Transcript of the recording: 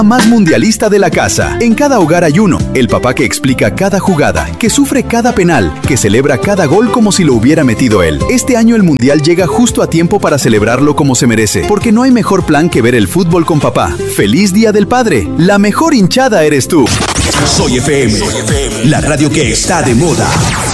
Más mundialista de la casa. En cada hogar hay uno. El papá que explica cada jugada, que sufre cada penal, que celebra cada gol como si lo hubiera metido él. Este año el mundial llega justo a tiempo para celebrarlo como se merece, porque no hay mejor plan que ver el fútbol con papá. ¡Feliz Día del Padre! La mejor hinchada eres tú. Soy FM, la radio que está de moda.